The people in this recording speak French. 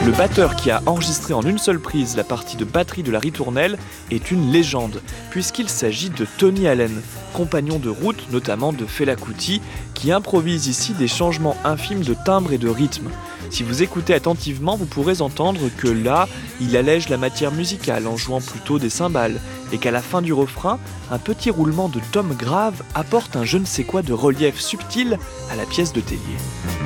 Le batteur qui a enregistré en une seule prise la partie de batterie de la ritournelle est une légende, puisqu'il s'agit de Tony Allen, compagnon de route notamment de Fela Kuti, qui improvise ici des changements infimes de timbre et de rythme. Si vous écoutez attentivement, vous pourrez entendre que là, il allège la matière musicale en jouant plutôt des cymbales, et qu'à la fin du refrain, un petit roulement de tom grave apporte un je ne sais quoi de relief subtil à la pièce de Tellier.